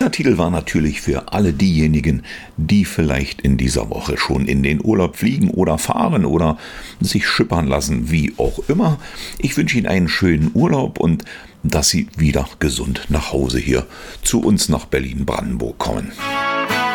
Der Titel war natürlich für alle diejenigen, die vielleicht in dieser Woche schon in den Urlaub fliegen oder fahren oder sich schippern lassen, wie auch immer. Ich wünsche Ihnen einen schönen Urlaub und dass Sie wieder gesund nach Hause hier zu uns nach Berlin-Brandenburg kommen.